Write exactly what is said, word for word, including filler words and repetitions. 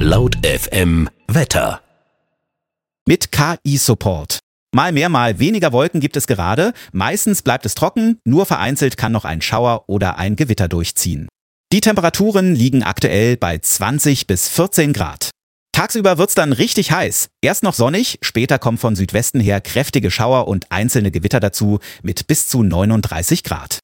Laut F M Wetter. Mit K I-Support. Mal mehr, mal weniger Wolken gibt es gerade. Meistens bleibt es trocken, nur vereinzelt kann noch ein Schauer oder ein Gewitter durchziehen. Die Temperaturen liegen aktuell bei zwanzig bis vierzehn Grad. Tagsüber wird's dann richtig heiß. Erst noch sonnig, später kommen von Südwesten her kräftige Schauer und einzelne Gewitter dazu mit bis zu neununddreißig Grad.